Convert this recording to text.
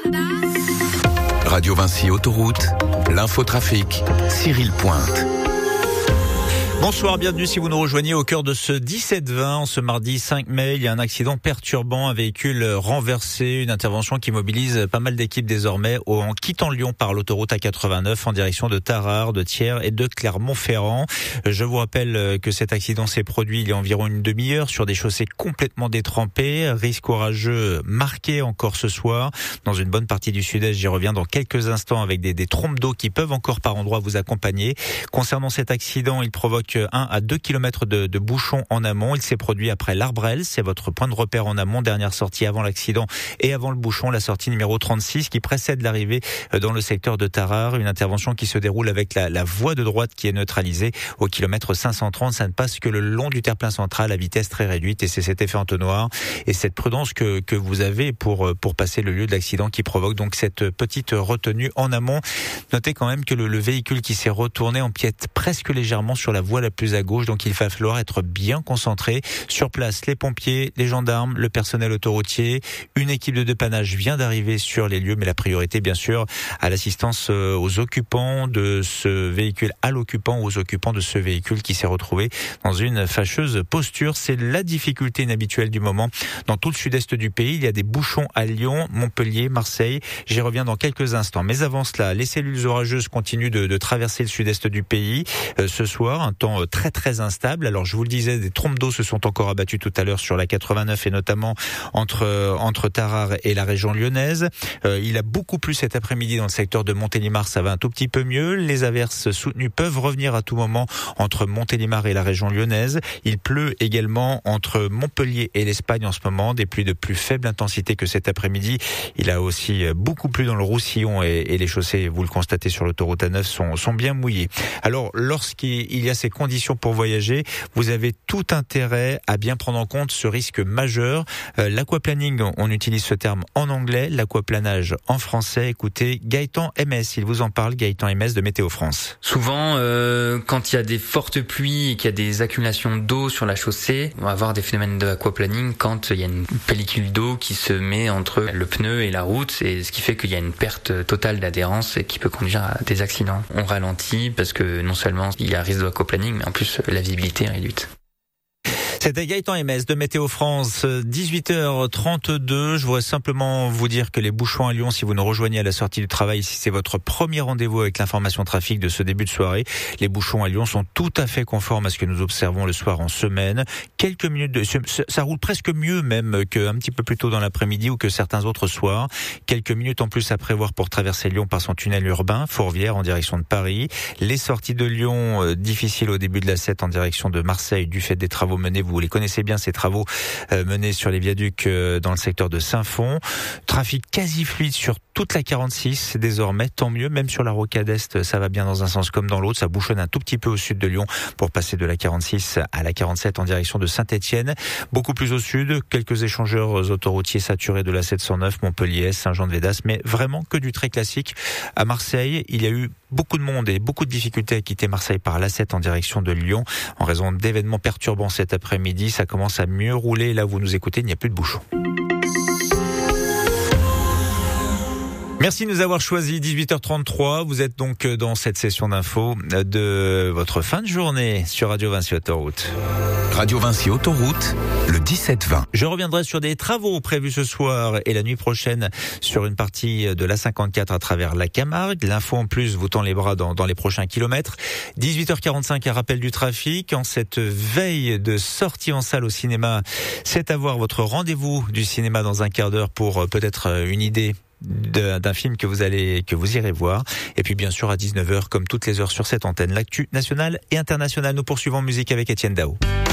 Radio Vinci Autoroute, l'infotrafic, Cyril Pointe. Bonsoir, bienvenue si vous nous rejoignez au cœur de ce 17-20. En ce mardi 5 mai, il y a un accident perturbant, un véhicule renversé, une intervention qui mobilise pas mal d'équipes désormais en quittant Lyon par l'autoroute A89 en direction de Tarare, de Thiers et de Clermont-Ferrand. Je vous rappelle que cet accident s'est produit il y a environ une demi-heure sur des chaussées complètement détrempées. Risque orageux marqué encore ce soir dans une bonne partie du sud-est. J'y reviens dans quelques instants avec des trompes d'eau qui peuvent encore par endroits vous accompagner. Concernant cet accident, il provoque 1 à 2 km de bouchons en amont. Il s'est produit après l'Arbrel, c'est votre point de repère en amont, dernière sortie avant l'accident et avant le bouchon, la sortie numéro 36 qui précède l'arrivée dans le secteur de Tarare. Une intervention qui se déroule avec la voie de droite qui est neutralisée au kilomètre 530. Ça ne passe que le long du terre-plein central à vitesse très réduite et c'est cet effet entonnoir et cette prudence que vous avez pour passer le lieu de l'accident qui provoque donc cette petite retenue en amont. Notez quand même que le véhicule qui s'est retourné empiète presque légèrement sur la voie la plus à gauche, donc il va falloir être bien concentré. Sur place, les pompiers, les gendarmes, le personnel autoroutier, une équipe de dépannage vient d'arriver sur les lieux, mais la priorité bien sûr à l'assistance aux occupants de ce véhicule, à l'occupant ou aux occupants de ce véhicule qui s'est retrouvé dans une fâcheuse posture. C'est la difficulté inhabituelle du moment. Dans tout le sud-est du pays, il y a des bouchons à Lyon, Montpellier, Marseille. J'y reviens dans quelques instants. Mais avant cela, les cellules orageuses continuent de traverser le sud-est du pays. Ce soir, un temps très instable. Alors je vous le disais, des trompes d'eau se sont encore abattues tout à l'heure sur la 89 et notamment entre Tarare et la région lyonnaise. Il a beaucoup plu cet après-midi dans le secteur de Montélimar, ça va un tout petit peu mieux. Les averses soutenues peuvent revenir à tout moment entre Montélimar et la région lyonnaise. Il pleut également entre Montpellier et l'Espagne en ce moment, des pluies de plus faible intensité que cet après-midi. Il a aussi beaucoup plu dans le Roussillon et les chaussées, vous le constatez sur l'autoroute A9, sont bien mouillées. Alors lorsqu'il y a ces conditions pour voyager, vous avez tout intérêt à bien prendre en compte ce risque majeur. L'aquaplaning, on utilise ce terme en anglais, l'aquaplanage en français. Écoutez, Gaëtan MS, il vous en parle, Gaëtan MS de Météo France. Souvent, quand il y a des fortes pluies et qu'il y a des accumulations d'eau sur la chaussée, on va avoir des phénomènes d'aquaplaning quand il y a une pellicule d'eau qui se met entre le pneu et la route, et ce qui fait qu'il y a une perte totale d'adhérence et qui peut conduire à des accidents. On ralentit parce que non seulement il y a risque d'aquaplaning, mais en plus la visibilité est réduite. C'était Gaëtan MS de Météo France, 18h32. Je voudrais simplement vous dire que les bouchons à Lyon, si vous nous rejoignez à la sortie du travail, si c'est votre premier rendez-vous avec l'information trafic de ce début de soirée, les bouchons à Lyon sont tout à fait conformes à ce que nous observons le soir en semaine. Quelques minutes, ça roule presque mieux même qu'un petit peu plus tôt dans l'après-midi ou que certains autres soirs. Quelques minutes en plus à prévoir pour traverser Lyon par son tunnel urbain, Fourvière en direction de Paris. Les sorties de Lyon, difficiles au début de la 7 en direction de Marseille du fait des travaux menés. Vous les connaissez bien, ces travaux menés sur les viaducs dans le secteur de Saint-Fond. Trafic quasi fluide sur toute la 46 désormais, tant mieux. Même sur la rocade Est, ça va bien dans un sens comme dans l'autre. Ça bouchonne un tout petit peu au sud de Lyon pour passer de la 46 à la 47 en direction de Saint-Étienne. Beaucoup plus au sud, quelques échangeurs autoroutiers saturés de la 709, Montpellier, Saint-Jean-de-Védas, mais vraiment que du très classique. À Marseille, il y a eu beaucoup de monde et beaucoup de difficultés à quitter Marseille par l'A7 en direction de Lyon en raison d'événements perturbants cet après-midi. Ça commence à mieux rouler. Là où vous nous écoutez, il n'y a plus de bouchons. Merci de nous avoir choisi. 18h33. Vous êtes donc dans cette session d'info de votre fin de journée sur Radio Vinci Autoroute. Radio Vinci Autoroute, le 17-20. Je reviendrai sur des travaux prévus ce soir et la nuit prochaine sur une partie de la 54 à travers la Camargue. L'info en plus vous tend les bras dans les prochains kilomètres. 18h45, un rappel du trafic. En cette veille de sortie en salle au cinéma, c'est à voir votre rendez-vous du cinéma dans un quart d'heure pour peut-être une idée d'un film que vous irez voir. Et puis bien sûr à 19h, comme toutes les heures sur cette antenne, l'actu nationale et internationale. Nous poursuivons en musique avec Étienne Dao.